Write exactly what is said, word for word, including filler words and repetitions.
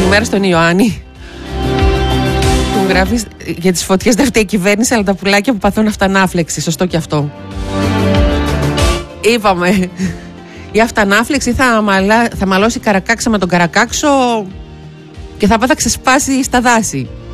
Καλημέρα στον Ιωάννη. Του γράφεις για τις φωτιές δεν φταίει η κυβέρνηση, αλλά τα πουλάκια που παθούν αυτανάφλεξη. Σωστό και αυτό. Είπαμε, η αυτανάφλεξη θα, μαλά, θα μαλώσει καρακάξα με τον καρακάξο και θα πάει θα ξεσπάσει στα δάση.